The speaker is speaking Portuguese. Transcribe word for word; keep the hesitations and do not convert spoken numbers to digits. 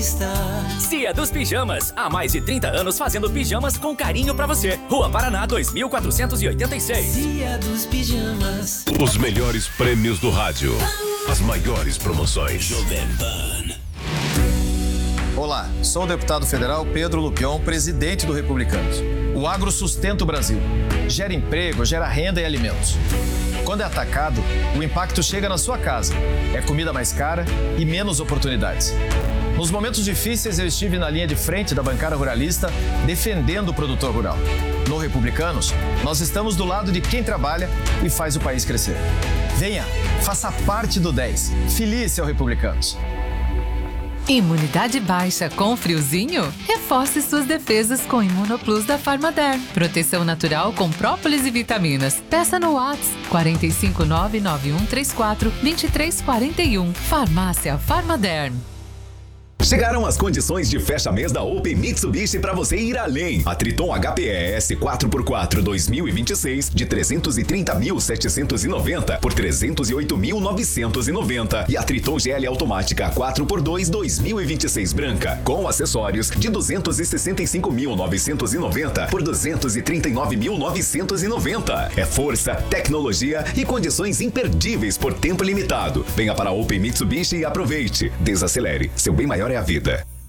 está. Cia dos Pijamas, há mais de trinta anos fazendo pijamas com carinho pra você. Rua Paraná dois mil quatrocentos e oitenta e seis. Cia dos Pijamas. Os melhores prêmios do rádio. As maiores promoções. Jovem Pan. Olá, sou o deputado federal Pedro Lupion, presidente do Republicanos. O agro sustenta o Brasil. Gera emprego, gera renda e alimentos. Quando é atacado, o impacto chega na sua casa. É comida mais cara e menos oportunidades. Nos momentos difíceis, eu estive na linha de frente da bancada ruralista, defendendo o produtor rural. No Republicanos, nós estamos do lado de quem trabalha e faz o país crescer. Venha, faça parte do dez. Feliz ao Republicanos. Imunidade baixa com friozinho? Reforce suas defesas com Imunoplus da Farmaderm. Proteção natural com própolis e vitaminas. Peça no WhatsApp quatro cinco nove nove um três quatro dois três quatro um. Farmácia Farmaderm. Chegaram as condições de fecha-mês da Open Mitsubishi para você ir além. A Triton H P E S quatro por quatro dois mil e vinte e seis de trezentos e trinta mil setecentos e noventa por trezentos e oito mil novecentos e noventa e a Triton G L automática quatro por dois dois mil e vinte e seis branca com acessórios de duzentos e sessenta e cinco mil novecentos e noventa por duzentos e trinta e nove mil novecentos e noventa. É força, tecnologia e condições imperdíveis por tempo limitado. Venha para a Open Mitsubishi e aproveite. Desacelere. Seu bem maior é a vida.